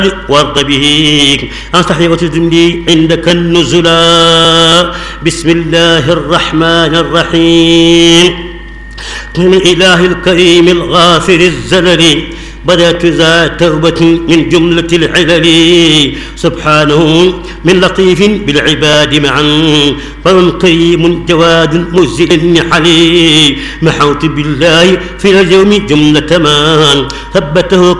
وارض به أنصحني وتزمني عندك النزلا. بسم الله الرحمن الرحيم. من الإله الكريم الغافر الزلل بدأت ذا توبة من جملة العلل. سبحانه من لطيف بالعباد معا فمن كريم جواد مزل النحل. محوت بالله في اليوم جملة ما ثبته